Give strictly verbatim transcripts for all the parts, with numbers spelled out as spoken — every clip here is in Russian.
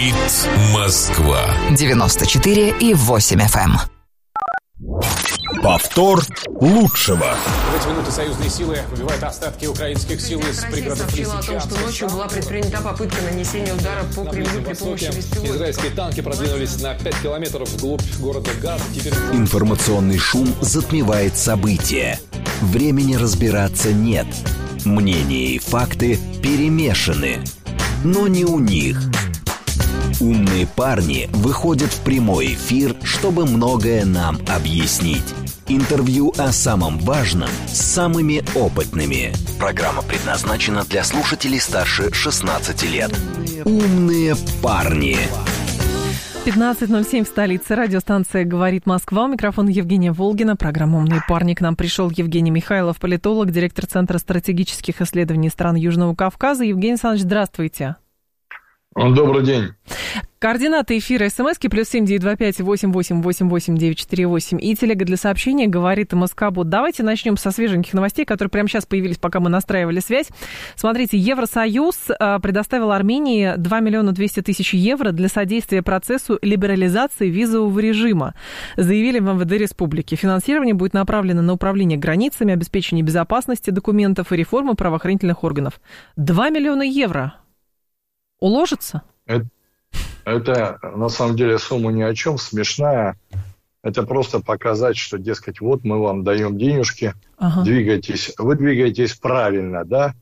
Говорит Москва. девяносто четыре и восемь эф эм. Повтор лучшего. В эти минуты союзные силы выбивают остатки украинских сил из пригородов Россия сообщила о том, что ночью была предпринята попытка нанесения удара по Кремлю при помощи беспилотников. Израильские танки продвинулись на пять километров вглубь города Газа. Теперь... Информационный шум затмевает события. Времени разбираться нет. Мнения и факты перемешаны. Но не у них. Умные парни выходят в прямой эфир, чтобы многое нам объяснить. Интервью о самом важном с самыми опытными. Программа предназначена для слушателей старше шестнадцати лет. Умные парни. пятнадцать ноль семь в столице. Радиостанция «Говорит Москва». У микрофона Евгения Волгина. Программа «Умные парни». К нам пришел Евгений Михайлов, политолог, директор Центра стратегических исследований стран Южного Кавказа. Евгений Александрович, здравствуйте. Добрый день. Координаты эфира СМСки плюс семь девять два пять восемь восемь восемь восемь девять четыре восемь и телега для сообщения «Говорит МСК-бот». Давайте начнем со свеженьких новостей, которые прямо сейчас появились, пока мы настраивали связь. Смотрите, Евросоюз предоставил Армении два миллиона двести тысяч евро для содействия процессу либерализации визового режима, заявили в эм вэ дэ республики. Финансирование будет направлено на управление границами, обеспечение безопасности документов и реформу правоохранительных органов. два миллиона евро. Уложится? Это, это на самом деле сумма ни о чем, смешная. Это просто показать, что, дескать, вот мы вам даем денежки, ага. двигайтесь. Вы двигаетесь правильно, да?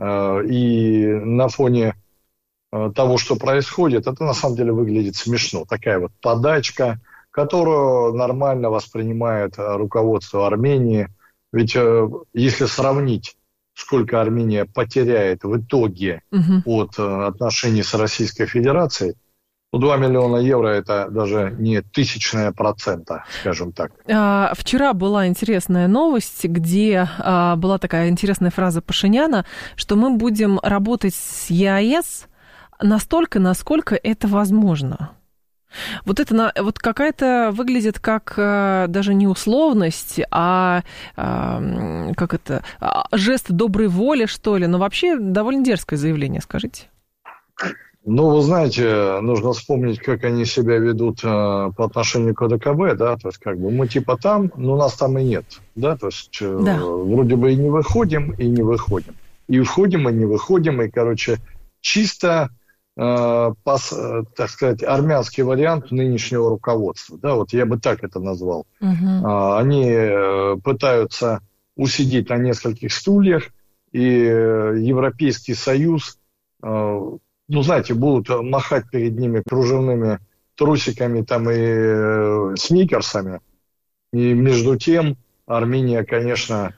И на фоне того, что происходит, это на самом деле выглядит смешно. Такая вот подачка, которую нормально воспринимает руководство Армении. Ведь если сравнить, сколько Армения потеряет в итоге угу. от э, отношений с Российской Федерацией, ну, два миллиона евро – это даже не тысячная процента, скажем так. А, вчера была интересная новость, где а, была такая интересная фраза Пашиняна, что мы будем работать с ЕАЭС настолько, насколько это возможно. Вот это вот какая-то выглядит как а, даже не условность, а, а как это, а, жест доброй воли, что ли. Но вообще довольно дерзкое заявление, скажите. Ну, вы знаете, нужно вспомнить, как они себя ведут а, по отношению к ОДКБ, да, то есть как бы мы типа там, но нас там и нет, да, то есть да. вроде бы и не выходим, и не выходим. И входим, и не выходим, и, короче, чисто... Пос, так сказать, армянский вариант нынешнего руководства. Да, вот я бы так это назвал. Uh-huh. Они пытаются усидеть на нескольких стульях, и Европейский Союз, ну, знаете, будут махать перед ними кружевными трусиками там и сникерсами. И между тем Армения, конечно,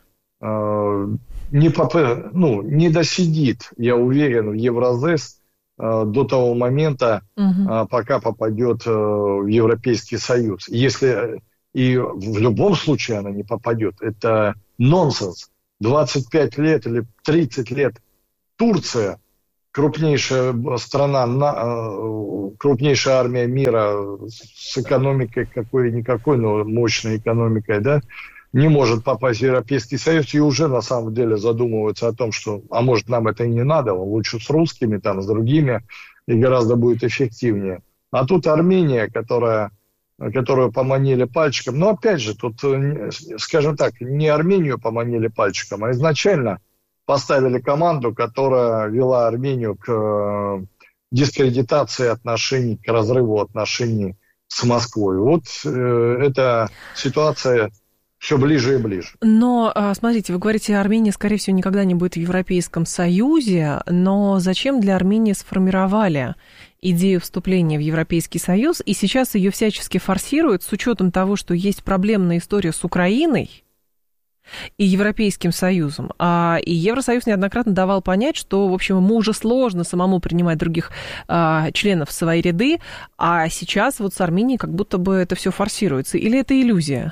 не, поп... ну, не досидит, я уверен, в Евразес до того момента, угу. пока попадет в Европейский Союз. Если и в любом случае она не попадет, это нонсенс. двадцать пять лет или тридцать лет Турция, крупнейшая страна, крупнейшая армия мира с экономикой какой-никакой, но мощной экономикой, да, не может попасть в Европейский Союз, и уже на самом деле задумываются о том, что, а может, нам это и не надо, лучше с русскими, там, с другими, и гораздо будет эффективнее. А тут Армения, которая, которую поманили пальчиком, но опять же, тут, скажем так, не Армению поманили пальчиком, а изначально поставили команду, которая вела Армению к дискредитации отношений, к разрыву отношений с Москвой. Вот э, эта ситуация... все ближе и ближе. Но, смотрите, вы говорите, Армения, скорее всего, никогда не будет в Европейском Союзе, но зачем для Армении сформировали идею вступления в Европейский Союз, и сейчас ее всячески форсируют с учетом того, что есть проблемная история с Украиной и Европейским Союзом. А, и Евросоюз неоднократно давал понять, что, в общем, ему уже сложно самому принимать других а, членов в свои ряды, а сейчас вот с Арменией как будто бы это все форсируется. Или это иллюзия?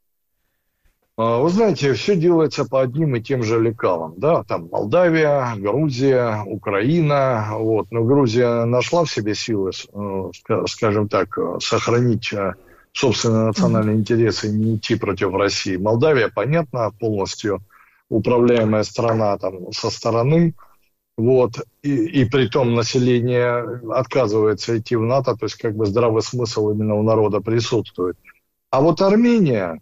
Вы знаете, все делается по одним и тем же лекалам, да, там Молдавия, Грузия, Украина, вот, но Грузия нашла в себе силы, скажем так, сохранить собственные национальные интересы и не идти против России. Молдавия, понятно, полностью управляемая страна там со стороны, Вот, и, и при том население отказывается идти в НАТО, то есть как бы здравый смысл именно у народа присутствует. А вот Армения,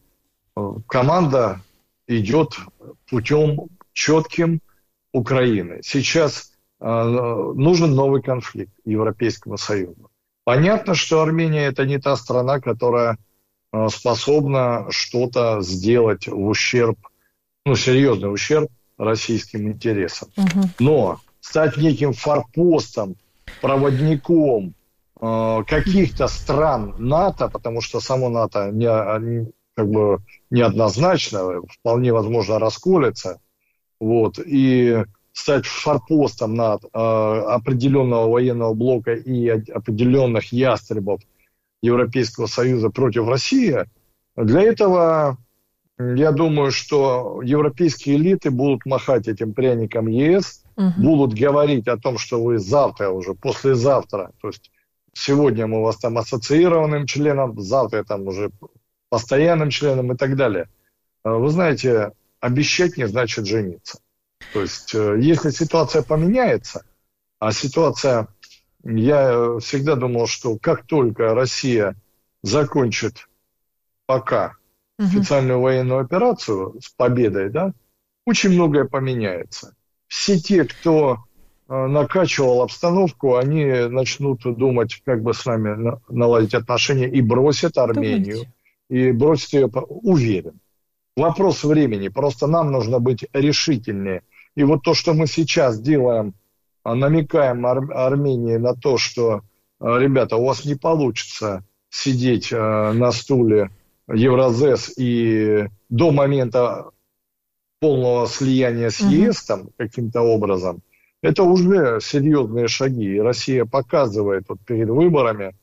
команда идет путем четким Украины. Сейчас э, нужен новый конфликт Европейского Союза. Понятно, что Армения это не та страна, которая э, способна что-то сделать в ущерб, ну, серьезный ущерб российским интересам. Угу. Но стать неким форпостом, проводником э, каких-то стран НАТО, потому что само НАТО не, как бы неоднозначно, вполне возможно расколется, вот, и стать форпостом над э, определенного военного блока и определенных ястребов Европейского Союза против России, для этого... Я думаю, что европейские элиты будут махать этим пряником ЕС, угу. будут говорить о том, что вы завтра уже, послезавтра, то есть сегодня мы вас там ассоциированным членом, завтра там уже постоянным членом и так далее. Вы знаете, обещать не значит жениться. То есть если ситуация поменяется, а ситуация, я всегда думал, что как только Россия закончит пока специальную военную операцию с победой, да, очень многое поменяется. Все те, кто э, накачивал обстановку, они начнут думать, как бы с нами на, наладить отношения и бросят Армению. Думаете? И бросят ее, уверен. Вопрос времени. Просто нам нужно быть решительнее. И вот то, что мы сейчас делаем, намекаем Ар- Армении на то, что, э, ребята, у вас не получится сидеть э, на стуле Евразес и до момента полного слияния с ЕС там, каким-то образом, это уже серьезные шаги. И Россия показывает вот перед выборами,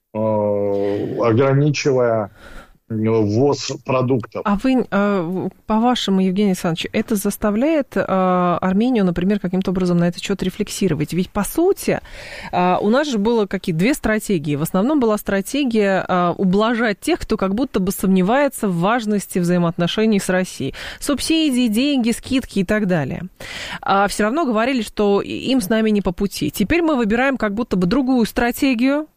э, ограничивая ввоз продуктов. А вы, по-вашему, Евгений Александрович, это заставляет Армению, например, каким-то образом на этот счет рефлексировать? Ведь, по сути, у нас же было какие две стратегии. В основном была стратегия ублажать тех, кто как будто бы сомневается в важности взаимоотношений с Россией. Субсидии, деньги, скидки и так далее. А все равно говорили, что им с нами не по пути. Теперь мы выбираем как будто бы другую стратегию.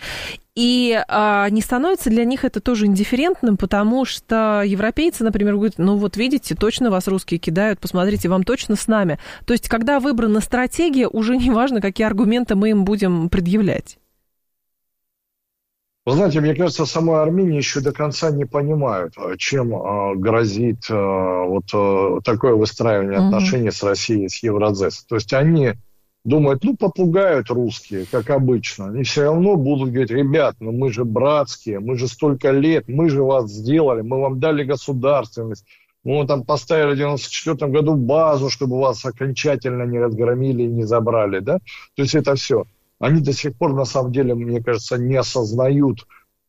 И а, не становится для них это тоже индифферентным, потому что европейцы, например, говорят, ну вот видите, точно вас русские кидают, посмотрите, вам точно с нами. То есть, когда выбрана стратегия, уже не важно, какие аргументы мы им будем предъявлять. Вы знаете, мне кажется, самой Армении еще до конца не понимают, чем э, грозит э, вот э, такое выстраивание угу. отношений с Россией, с Евразесом. То есть, они... думают, ну, попугают русские, как обычно. Они все равно будут говорить, ребят, ну мы же братские, мы же столько лет, мы же вас сделали, мы вам дали государственность. Мы вам там поставили в девяносто четвёртом году базу, чтобы вас окончательно не разгромили и не забрали, да? То есть это все. Они до сих пор, на самом деле, мне кажется, не осознают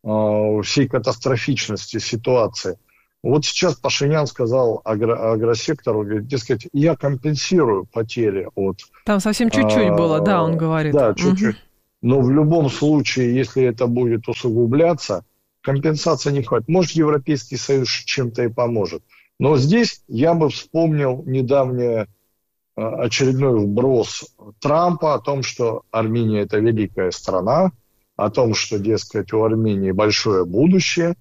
э, всей катастрофичности ситуации. Вот сейчас Пашинян сказал агро- агросектору, говорит, дескать, я компенсирую потери от... Там совсем чуть-чуть а, было, да, он говорит. Да, чуть-чуть. Угу. Но в любом случае, если это будет усугубляться, компенсации не хватит. Может, Европейский Союз чем-то и поможет. Но здесь я бы вспомнил недавний очередной вброс Трампа о том, что Армения – это великая страна, о том, что, дескать, у Армении большое будущее.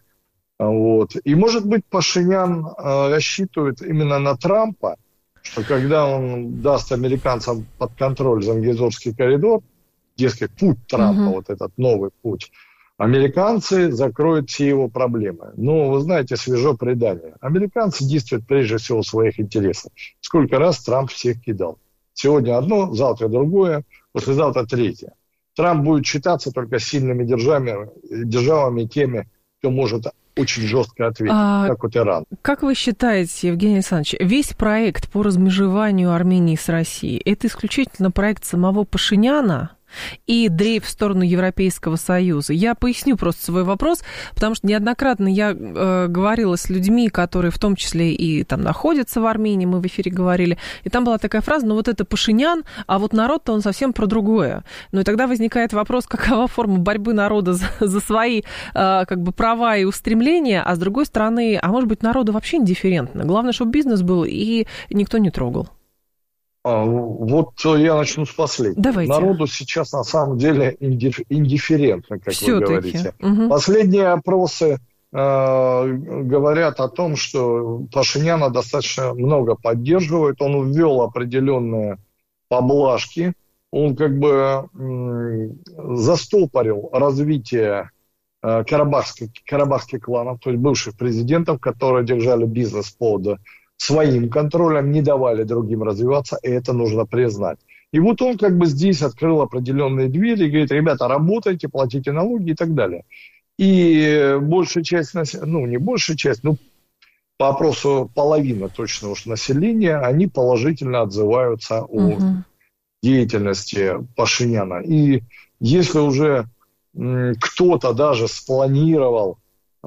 Вот. И, может быть, Пашинян э, рассчитывает именно на Трампа, что когда он даст американцам под контроль Зангезурский коридор, дескать, путь Трампа, угу. вот этот новый путь, американцы закроют все его проблемы. Ну, вы знаете, свежо предание. Американцы действуют прежде всего в своих интересах. Сколько раз Трамп всех кидал. Сегодня одно, завтра другое, послезавтра третье. Трамп будет считаться только сильными державами, державами теми, кто может очень жестко ответить, а, как вот Иран. Как вы считаете, Евгений Александрович, весь проект по размежеванию Армении с Россией, это исключительно проект самого Пашиняна и дрейф в сторону Европейского Союза? Я поясню просто свой вопрос, потому что неоднократно я э, говорила с людьми, которые в том числе и там находятся в Армении, мы в эфире говорили, и там была такая фраза, ну вот это Пашинян, а вот народ-то он совсем про другое. Ну и тогда возникает вопрос, какова форма борьбы народа за, за свои э, как бы права и устремления, а с другой стороны, а может быть, народу вообще индифферентно. Главное, чтобы бизнес был и никто не трогал. Вот я начну с последнего. Давайте. Народу сейчас на самом деле индифферентно, как Все-таки. Вы говорите. Угу. Последние опросы э, говорят о том, что Пашиняна достаточно много поддерживают. Он ввел определенные поблажки. Он как бы э, застопорил развитие э, карабахских, карабахских кланов, то есть бывших президентов, которые держали бизнес под своим контролем, не давали другим развиваться, и это нужно признать. И вот он как бы здесь открыл определенные двери и говорит: ребята, работайте, платите налоги и так далее. И большая часть, ну не большая часть, ну по опросу половина точно уж населения, они положительно отзываются о угу. деятельности Пашиняна. И если уже м, кто-то даже спланировал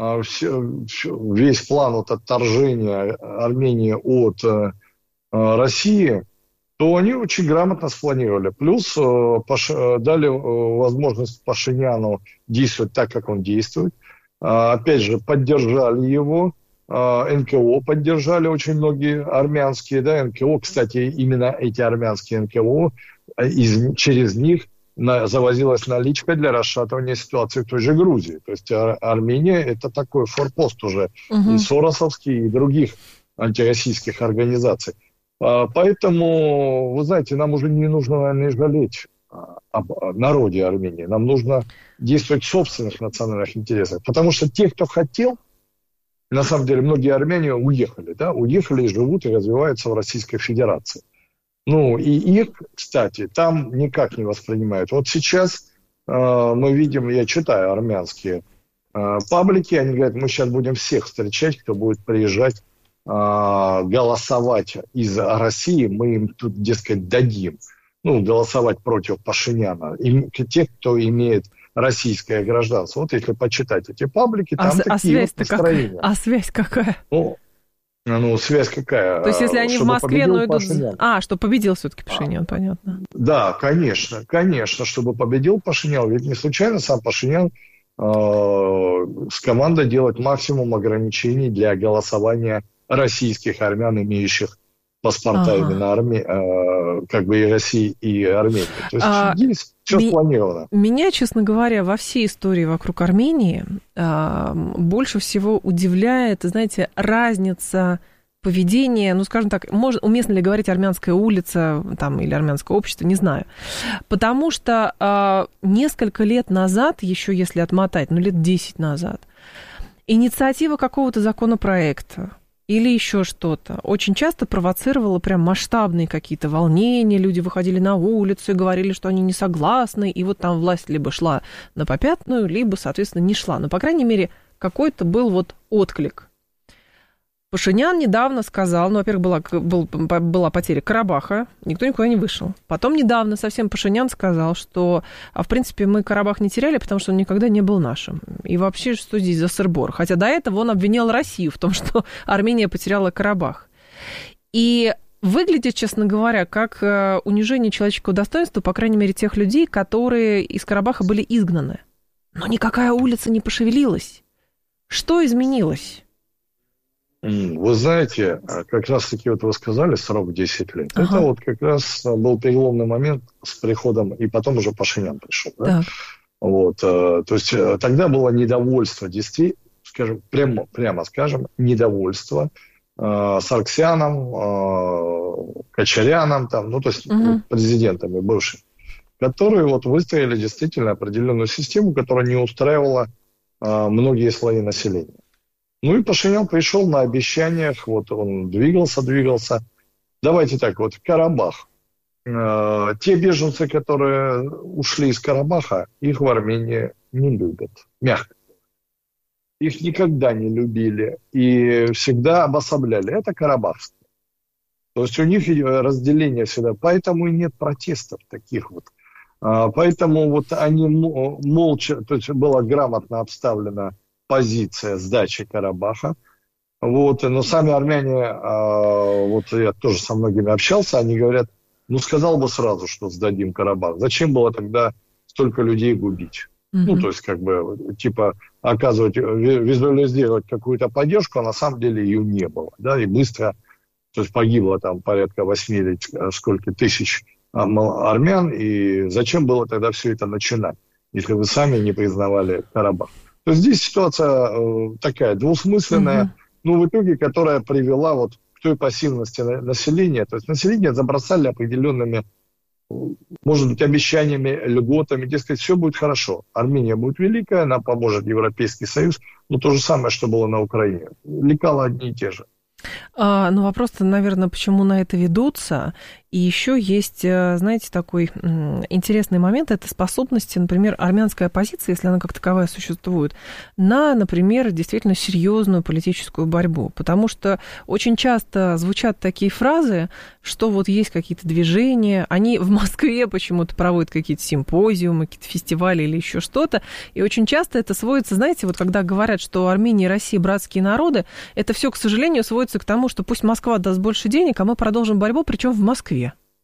весь план вот отторжения Армении от э, России, то они очень грамотно спланировали. Плюс э, Паш, дали э, возможность Пашиняну действовать так, как он действует. Э, опять же, поддержали его. Э, эн ка о поддержали очень многие армянские. Да, эн ка о, кстати, именно эти армянские эн ка о, из, через них На, завозилась наличка для расшатывания ситуации в той же Грузии. То есть Ар- Армения – это такой форпост уже угу. и соросовский, и других антироссийских организаций. А, поэтому, вы знаете, нам уже не нужно, наверное, жалеть об народе Армении. Нам нужно действовать в собственных национальных интересах. Потому что те, кто хотел, на самом деле, многие армяне уехали, да, уехали и живут, и развиваются в Российской Федерации. Ну, и их, кстати, там никак не воспринимают. Вот сейчас э, мы видим, я читаю армянские э, паблики, они говорят: мы сейчас будем всех встречать, кто будет приезжать э, голосовать из России, мы им тут, дескать, дадим. Ну, голосовать против Пашиняна. И те, кто имеет российское гражданство. Вот если почитать эти паблики, там а, такие а вот настроения. А связь какая? Ну, Ну, связь какая? То есть, если они в Москве, ну, идут... Пашинян. А, что победил все-таки Пашинян, а, понятно. Да, конечно, конечно, чтобы победил Пашинян. Ведь не случайно сам Пашинян э, с командой делает максимум ограничений для голосования российских армян, имеющих паспорта ага. именно Арме... э, как бы и России, и Армении. То есть, а, здесь все ми... спланировано. Меня, честно говоря, во всей истории вокруг Армении э, больше всего удивляет, знаете, разница поведения, ну, скажем так, может, уместно ли говорить армянская улица там, или армянское общество, не знаю. Потому что э, несколько лет назад, еще если отмотать, ну, лет десять назад, инициатива какого-то законопроекта или еще что-то очень часто провоцировало прям масштабные какие-то волнения, люди выходили на улицу и говорили, что они не согласны, и вот там власть либо шла на попятную, либо, соответственно, не шла. Но, по крайней мере, какой-то был вот отклик. Пашинян недавно сказал, ну, во-первых, была, был, была потеря Карабаха, никто никуда не вышел. Потом недавно совсем Пашинян сказал, что, а в принципе, мы Карабах не теряли, потому что он никогда не был нашим. И вообще, что здесь за сыр-бор? Хотя до этого он обвинял Россию в том, что Армения потеряла Карабах. И выглядит, честно говоря, как унижение человеческого достоинства, по крайней мере, тех людей, которые из Карабаха были изгнаны. Но никакая улица не пошевелилась. Что изменилось? Вы знаете, как раз-таки вот вы сказали, срок десять лет. Ага. Это вот как раз был переломный момент с приходом, и потом уже Пашинян пришел. Да? Вот, то есть тогда было недовольство, действительно, скажем, прямо, прямо скажем, недовольство э, Сарксяном, э, Качаряном, там, ну, то есть угу. президентами бывшими, которые вот выстроили действительно определенную систему, которая не устраивала э, многие слои населения. Ну и Пашинян пришел на обещаниях, вот он двигался, двигался. Давайте так, вот Карабах. Э, те беженцы, которые ушли из Карабаха, их в Армении не любят, мягко. Их никогда не любили и всегда обособляли. Это карабахские. То есть у них разделение всегда. Поэтому и нет протестов таких вот. Э, поэтому вот они молча, то есть была грамотно обставлена позиция сдачи Карабаха. Вот. Но сами армяне, вот я тоже со многими общался, они говорят, ну сказал бы сразу, что сдадим Карабах. Зачем было тогда столько людей губить? Mm-hmm. Ну, то есть, как бы, типа, оказывать, визуализировать какую-то поддержку, а на самом деле ее не было. Да, и быстро то есть погибло там порядка восьми или сколько тысяч армян, и зачем было тогда все это начинать, если вы сами не признавали Карабах? То есть здесь ситуация э, такая двусмысленная, угу. ну, в итоге, которая привела вот к той пассивности населения. То есть население забросали определенными, может быть, обещаниями, льготами, дескать, все будет хорошо. Армения будет великая, нам поможет Европейский Союз. Ну, то же самое, что было на Украине. Лекала одни и те же. А, ну, вопрос-то, наверное, почему на это ведутся. И еще есть, знаете, такой интересный момент, это способности, например, армянской оппозиции, если она как таковая существует, на, например, действительно серьезную политическую борьбу. Потому что очень часто звучат такие фразы, что вот есть какие-то движения, они в Москве почему-то проводят какие-то симпозиумы, какие-то фестивали или еще что-то, и очень часто это сводится, знаете, вот когда говорят, что Армения и Россия братские народы, это все, к сожалению, сводится к тому, что пусть Москва даст больше денег, а мы продолжим борьбу, причем в Москве.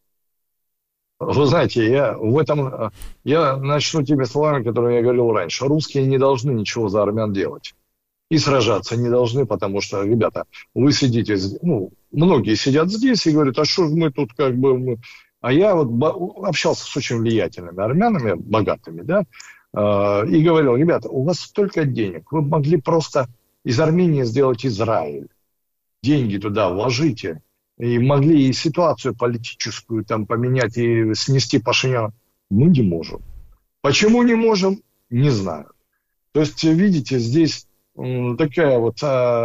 Вы знаете, я в этом я начну теми словами, которые я говорил раньше. Русские не должны ничего за армян делать. И сражаться не должны, потому что, ребята, вы сидите, ну, многие сидят здесь и говорят, а что же мы тут как бы... Мы... А я вот общался с очень влиятельными армянами, богатыми, да, и говорил, ребята, у вас столько денег, вы могли просто из Армении сделать Израиль. Деньги туда вложите. И могли и ситуацию политическую там поменять и снести Пашиняна. Мы не можем. Почему не можем, не знаю. То есть, видите, здесь такая вот,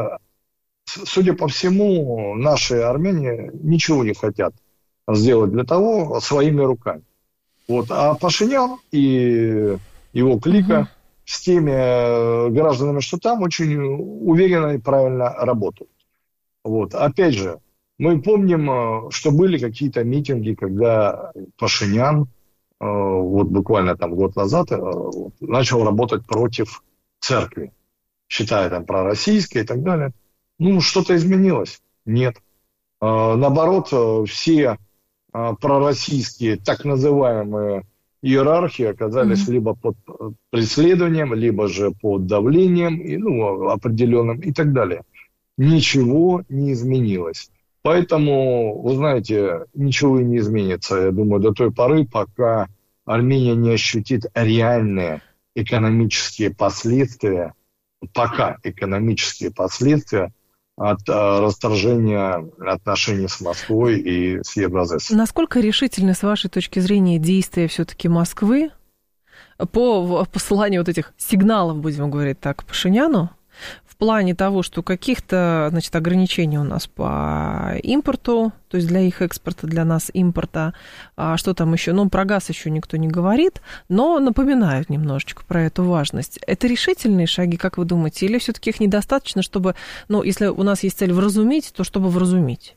судя по всему, наши армяне ничего не хотят сделать для того своими руками. Вот. А Пашинян и его клика uh-huh. с теми гражданами, что там, очень уверенно и правильно работают. Вот. Опять же, мы помним, что были какие-то митинги, когда Пашинян, вот буквально там год назад, начал работать против церкви, считая там пророссийской и так далее. Ну, что-то изменилось? Нет. Наоборот, все пророссийские так называемые иерархии оказались mm-hmm. либо под преследованием, либо же под давлением, ну, определенным и так далее. Ничего не изменилось. Поэтому, вы знаете, ничего и не изменится, я думаю, до той поры, пока Армения не ощутит реальные экономические последствия, пока экономические последствия от а, расторжения отношений с Москвой и с Евразесом. Насколько решительны, с вашей точки зрения, действия все-таки Москвы по посыланию вот этих сигналов, будем говорить так, Пашиняну? В плане того, что каких-то, значит, ограничений у нас по импорту, то есть для их экспорта, для нас импорта, а что там еще, ну, про газ еще никто не говорит, но напоминают немножечко про эту важность. Это решительные шаги, как вы думаете, или все-таки их недостаточно, чтобы, ну, если у нас есть цель вразумить, то чтобы вразумить?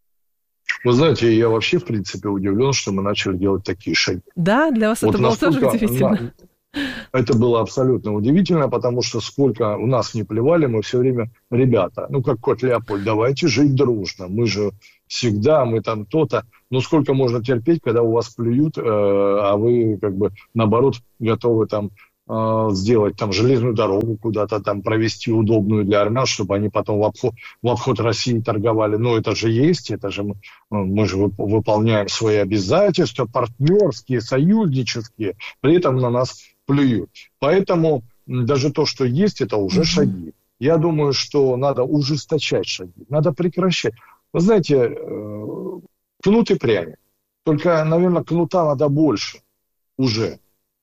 Вы знаете, я вообще, в принципе, удивлен, что мы начали делать такие шаги. Да, для вас вот это было тоже удивительно. Это было абсолютно удивительно, потому что сколько у нас не плевали, мы все время, ребята, ну как кот Леопольд, давайте жить дружно, мы же всегда, мы там то-то, но сколько можно терпеть, когда у вас плюют, э, а вы как бы наоборот готовы там э, сделать там железную дорогу куда-то там провести удобную для армян, чтобы они потом в обход, в обход России торговали. Но это же есть, это же мы, мы же выполняем свои обязательства, партнерские, союзнические, при этом на нас плюют. Поэтому даже то, что есть, это уже mm-hmm. шаги. Я думаю, что надо ужесточать шаги, надо прекращать. Вы знаете, кнут и пряник. Только, наверное, кнута надо больше уже.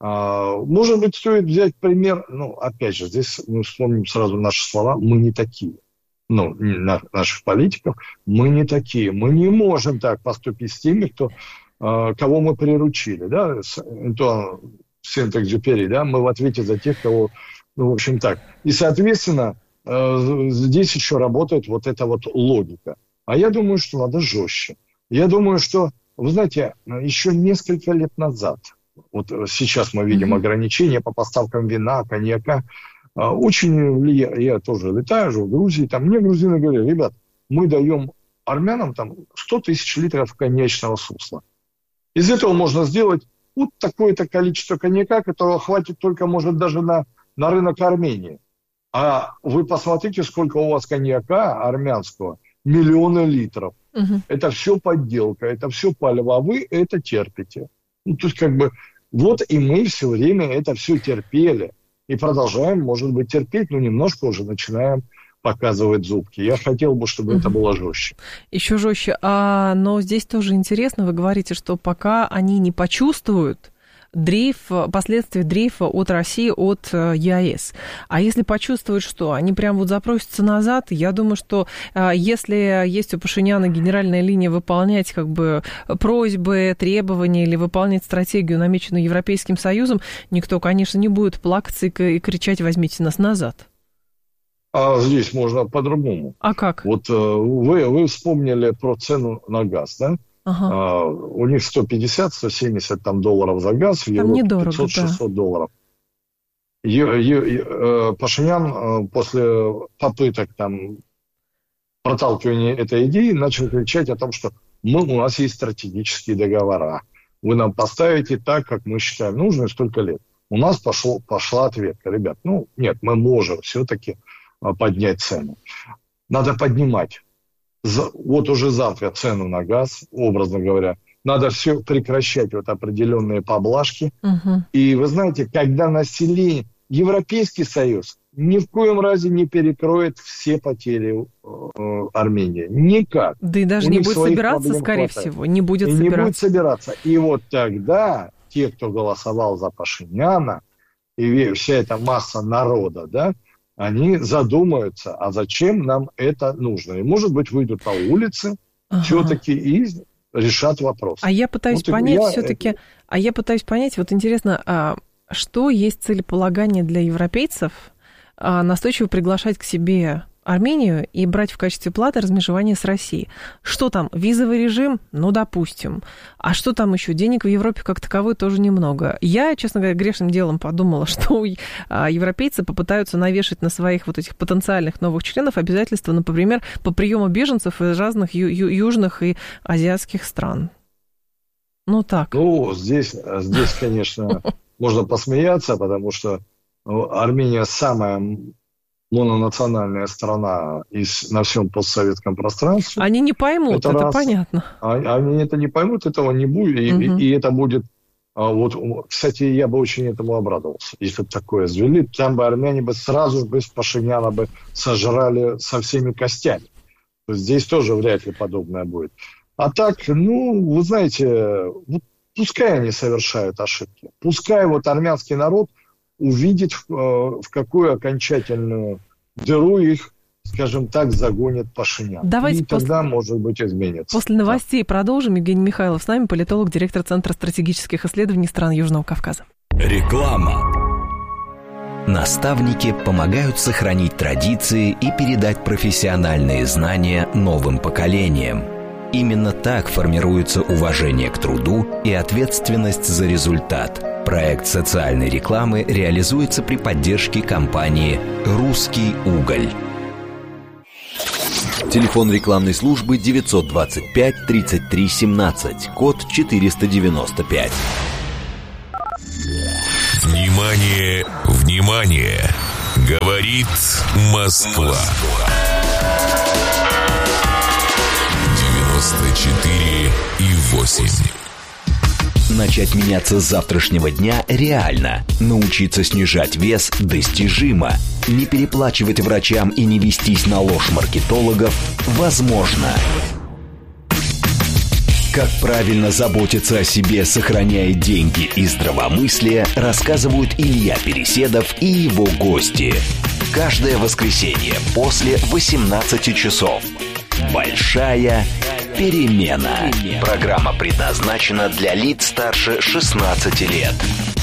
Может быть, стоит взять пример, ну, опять же, здесь мы вспомним сразу наши слова, мы не такие. Ну, наших политиков, мы не такие. Мы не можем так поступить с теми, кто, кого мы приручили, да, Сент-Экзюпери, да, мы в ответе за тех, кого, ну, в общем, так. И, соответственно, э, здесь еще работает вот эта вот логика. А я думаю, что надо жестче. Я думаю, что, вы знаете, еще несколько лет назад, вот сейчас мы видим mm-hmm. ограничения по поставкам вина, коньяка, э, очень влияет, я тоже летаю же в Грузии, там мне грузины говорят, ребят, мы даем армянам там сто тысяч литров коньячного сусла. Из этого можно сделать вот такое-то количество коньяка, которого хватит только, может, даже на, на рынок Армении. А вы посмотрите, сколько у вас коньяка армянского. Миллионы литров. Угу. Это все подделка, это все палево, а вы это терпите. Ну, то есть, как бы, вот и мы все время это все терпели. И продолжаем, может быть, терпеть, но немножко уже начинаем показывать зубки. Я хотел бы, чтобы угу. это было жестче. Еще жестче. А, но здесь тоже интересно, вы говорите, что пока они не почувствуют дрейф, последствия дрейфа от России, от ЕАЭС. А если почувствуют, что они прям вот запросятся назад, я думаю, что если есть у Пашиняна генеральная линия выполнять как бы просьбы, требования или выполнять стратегию, намеченную Европейским Союзом, никто, конечно, не будет плакаться и кричать «возьмите нас назад». А здесь можно по-другому. А как? Вот вы, вы вспомнили про цену на газ, да? Ага. А, у них сто пятьдесят - сто семьдесят там, долларов за газ, в Европе пятьсот - шестьсот да. долларов. Е, е, е, Пашинян после попыток там, проталкивания этой идеи начал кричать о том, что мы, у нас есть стратегические договора. Вы нам поставите так, как мы считаем нужно, столько лет. У нас пошел, пошла ответка. Ребят, ну нет, мы можем все-таки поднять цену. Надо поднимать. Вот уже завтра цену на газ, образно говоря, надо все прекращать, вот определенные поблажки. Угу. И вы знаете, когда население, Европейский Союз ни в коем разе не перекроет все потери э, Армении. Никак. Да и даже У не будет собираться, скорее хватает. всего. Не будет и собираться. не будет собираться. И вот тогда те, кто голосовал за Пашиняна, и вся эта масса народа, да, они задумаются, а зачем нам это нужно. И, может быть, выйдут по улице ага. все-таки и решат вопрос. А я пытаюсь вот понять я... все-таки, а я пытаюсь понять, вот интересно, а что есть целеполагание для европейцев а, настойчиво приглашать к себе Армению и брать в качестве платы размежевание с Россией? Что там, визовый режим? Ну, допустим. А что там еще? Денег в Европе как таковой тоже немного. Я, честно говоря, грешным делом подумала, что европейцы попытаются навешать на своих вот этих потенциальных новых членов обязательства, например, по приему беженцев из разных ю- ю- южных и азиатских стран. Ну, так. Ну, здесь, здесь конечно, можно посмеяться, потому что Армения самая мононациональная страна из, на всем постсоветском пространстве. Они не поймут, это, это понятно. Они это не поймут, этого не будет, и, угу. и, и это будет... Вот, кстати, я бы очень этому обрадовался, если бы такое завели. Там бы армяне бы сразу без Пашиняна бы сожрали со всеми костями. Здесь тоже вряд ли подобное будет. А так, ну, вы знаете, вот, пускай они совершают ошибки. Пускай вот армянский народ увидеть, в какую окончательную дыру их, скажем так, загонит Пашинян. Давайте и после... тогда, может быть, изменится. После новостей да. продолжим. Евгений Михайлов с нами, политолог, директор Центра стратегических исследований стран Южного Кавказа. Реклама. Наставники помогают сохранить традиции и передать профессиональные знания новым поколениям. Именно так формируется уважение к труду и ответственность за результат. Проект социальной рекламы реализуется при поддержке компании «Русский уголь». Телефон рекламной службы девятьсот двадцать пять тридцать три семнадцать, код четыреста девяносто пять. Внимание, внимание! Говорит Москва. девяносто четыре и восемь. Начать меняться с завтрашнего дня реально. Научиться снижать вес достижимо. Не переплачивать врачам и не вестись на ложь маркетологов возможно. Как правильно заботиться о себе, сохраняя деньги и здравомыслие, рассказывают Илья Переседов и его гости. Каждое воскресенье после восемнадцати часов. Большая перемена. Программа предназначена для лиц старше шестнадцати лет.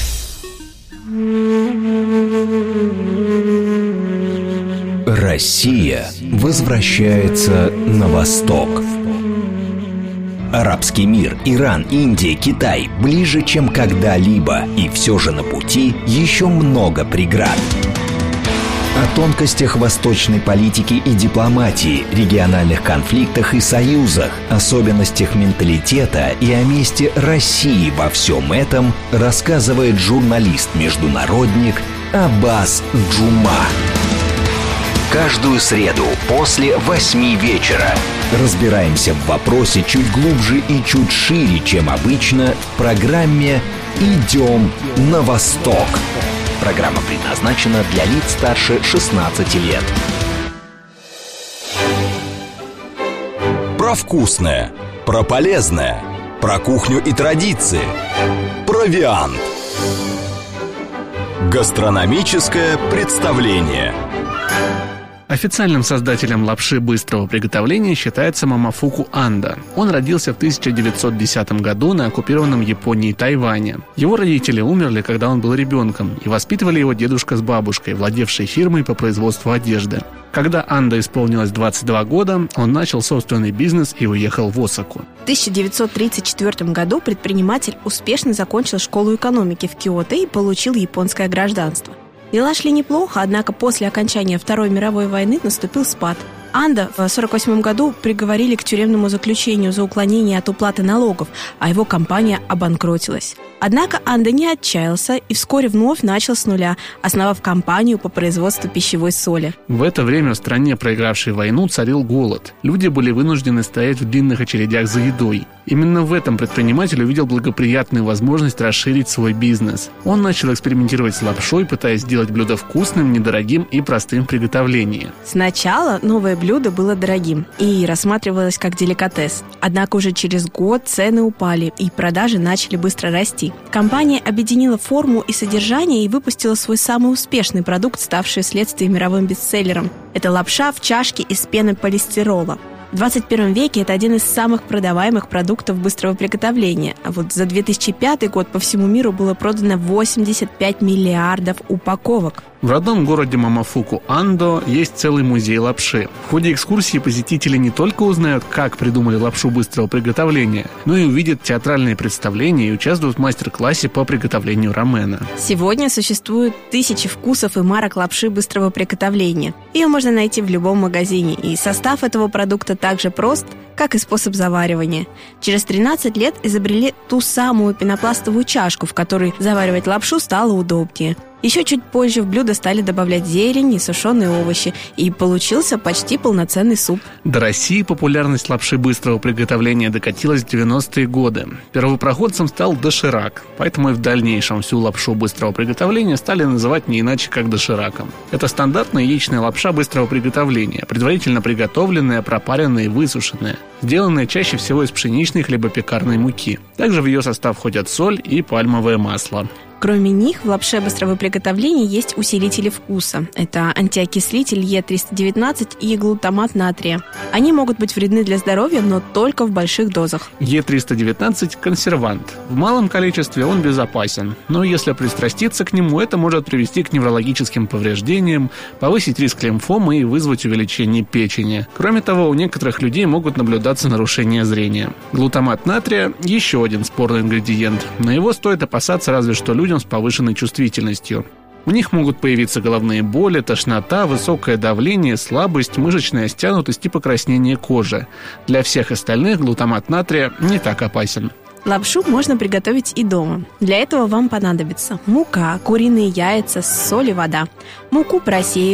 Россия возвращается на восток. Арабский мир, Иран, Индия, Китай ближе, чем когда-либо, и все же на пути еще много преград. О тонкостях восточной политики и дипломатии, региональных конфликтах и союзах, особенностях менталитета и о месте России во всем этом рассказывает журналист-международник Аббас Джума. Каждую среду после восьми вечера Разбираемся в вопросе чуть глубже и чуть шире, чем обычно, в программе «Идем на восток». Программа предназначена для лиц старше шестнадцати лет. Про вкусное, про полезное, про кухню и традиции. Провиант. Гастрономическое представление. Официальным создателем лапши быстрого приготовления считается Момофуку Андо. Он родился в тысяча девятьсот десятом году на оккупированном Японией Тайване. Его родители умерли, когда он был ребенком, и воспитывали его дедушка с бабушкой, владевшей фирмой по производству одежды. Когда Андо исполнилось двадцать два года, он начал собственный бизнес и уехал в Осаку. В тысяча девятьсот тридцать четвёртом году предприниматель успешно закончил школу экономики в Киото и получил японское гражданство. Дела шли неплохо, однако после окончания Второй мировой войны наступил спад. Андо в сорок восьмом году приговорили к тюремному заключению за уклонение от уплаты налогов, а его компания обанкротилась. Однако Андо не отчаялся и вскоре вновь начал с нуля, основав компанию по производству пищевой соли. В это время в стране, проигравшей войну, царил голод. Люди были вынуждены стоять в длинных очередях за едой. Именно в этом предприниматель увидел благоприятную возможность расширить свой бизнес. Он начал экспериментировать с лапшой, пытаясь сделать блюдо вкусным, недорогим и простым в приготовлении. Сначала новое блюдо было дорогим и рассматривалось как деликатес. Однако уже через год цены упали и продажи начали быстро расти. Компания объединила форму и содержание и выпустила свой самый успешный продукт, ставший вследствие мировым бестселлером. Это лапша в чашке из пены полистирола. В двадцать первом веке это один из самых продаваемых продуктов быстрого приготовления. А вот за две тысячи пятый год по всему миру было продано восемьдесят пять миллиардов упаковок. В родном городе Момофуку Андо есть целый музей лапши. В ходе экскурсии посетители не только узнают, как придумали лапшу быстрого приготовления, но и увидят театральные представления и участвуют в мастер-классе по приготовлению рамена. Сегодня существуют тысячи вкусов и марок лапши быстрого приготовления. Ее можно найти в любом магазине, и состав этого продукта так же прост, как и способ заваривания. Через тринадцать лет изобрели ту самую пенопластовую чашку, в которой заваривать лапшу стало удобнее. Еще чуть позже в блюдо стали добавлять зелень и сушеные овощи, и получился почти полноценный суп. До России популярность лапши быстрого приготовления докатилась в девяностые годы. Первопроходцем стал доширак, поэтому и в дальнейшем всю лапшу быстрого приготовления стали называть не иначе, как дошираком. Это стандартная яичная лапша быстрого приготовления, предварительно приготовленная, пропаренная и высушенная, сделанная чаще всего из пшеничной хлебопекарной муки. Также в ее состав входят соль и пальмовое масло. Кроме них, в лапше быстрого приготовления есть усилители вкуса. Это антиокислитель Е триста девятнадцать и глутамат натрия. Они могут быть вредны для здоровья, но только в больших дозах. Е триста девятнадцать – консервант. В малом количестве он безопасен, но если пристраститься к нему, это может привести к неврологическим повреждениям, повысить риск лимфомы и вызвать увеличение печени. Кроме того, у некоторых людей могут наблюдаться нарушения зрения. Глутамат натрия – еще один спорный ингредиент, но его стоит опасаться разве что людям с повышенной чувствительностью. У них могут появиться головные боли, тошнота, высокое давление, слабость, мышечная стянутость и покраснение кожи. Для всех остальных глутамат натрия не так опасен. Лапшу можно приготовить и дома. Для этого вам понадобится мука, куриные яйца, соль и вода. Муку просеивать.